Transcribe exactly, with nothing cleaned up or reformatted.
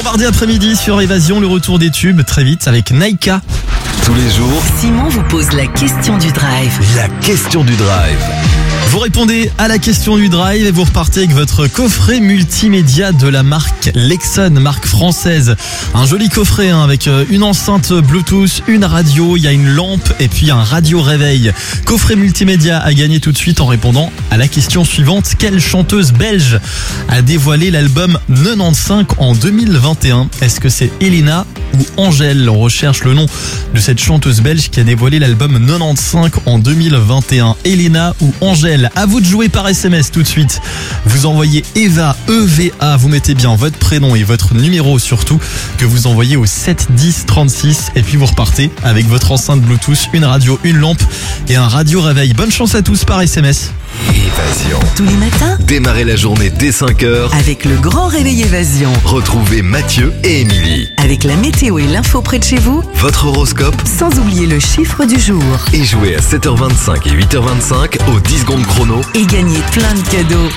mardi après-midi sur Évasion, le retour des tubes très vite avec Naïka. Tous les jours, Simon vous pose la question du drive. la question du drive. Vous répondez à la question du drive et vous repartez avec votre coffret multimédia de la marque Lexon, marque française. Un joli coffret hein, avec une enceinte Bluetooth, une radio, il y a une lampe et puis un radio réveil. Coffret multimédia à gagner tout de suite en répondant à la question suivante. Quelle chanteuse belge a dévoilé l'album quatre-vingt-quinze en deux mille vingt et un? Est-ce que c'est Elena ou Angèle? On recherche le nom de cette chanteuse belge qui a dévoilé l'album quatre-vingt-quinze en deux mille vingt et un. Elena ou Angèle? À vous de jouer par S M S tout de suite. Vous envoyez Eva, E V A, vous mettez bien votre prénom et votre numéro surtout, que vous envoyez au sept dix trente-six et puis vous repartez avec votre enceinte Bluetooth, une radio, une lampe et un radio réveil. Bonne chance à tous par S M S. Évasion. Tous les matins, Démarrez la journée dès cinq heures. avec le grand réveil Évasion. Retrouvez Mathieu et Émilie. Avec la météo et l'info près de chez vous, Votre horoscope sans oublier le chiffre du jour. et jouez à sept heures vingt-cinq et huit heures vingt-cinq au dix secondes chrono. Et gagnez plein de cadeaux.